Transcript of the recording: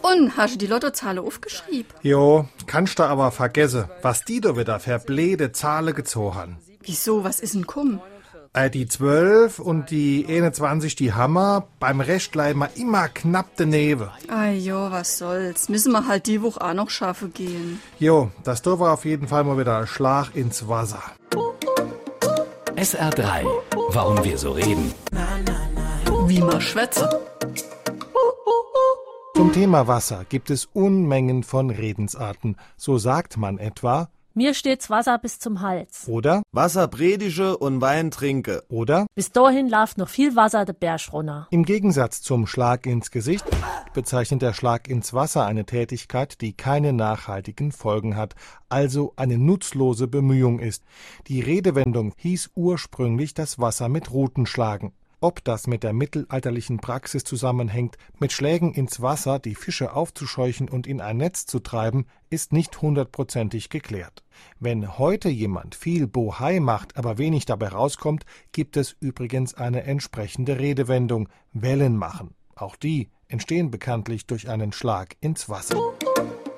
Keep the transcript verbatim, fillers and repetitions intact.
Und, hast du die Lottozahle aufgeschrieben? Jo, kannst du aber vergessen, was die da wieder für blöde Zahlen gezogen haben. Wieso, was ist denn komm? Äh, die zwölf und die einundzwanzig, die Hammer, beim Rest bleiben wir immer knapp daneben. Ah jo, was soll's. Müssen wir halt die Woche auch noch schaffen gehen. Jo, das da war auf jeden Fall mal wieder ein Schlag ins Wasser. S R drei. Warum wir so reden. Wie man schwätze. Zum Thema Wasser gibt es Unmengen von Redensarten. So sagt man etwa, mir steht's Wasser bis zum Hals. oder, Wasser predige und Wein trinke. oder, Bis dahin läuft noch viel Wasser de Berg runter. im Gegensatz zum Schlag ins Gesicht bezeichnet der Schlag ins Wasser eine Tätigkeit, die keine nachhaltigen Folgen hat, also eine nutzlose Bemühung ist. Die Redewendung hieß ursprünglich das Wasser mit Ruten schlagen. Ob das mit der mittelalterlichen Praxis zusammenhängt, mit Schlägen ins Wasser die Fische aufzuscheuchen und in ein Netz zu treiben, ist nicht hundertprozentig geklärt. Wenn heute jemand viel Bohai macht, aber wenig dabei rauskommt, gibt es übrigens eine entsprechende Redewendung: Wellen machen. Auch die entstehen bekanntlich durch einen Schlag ins Wasser.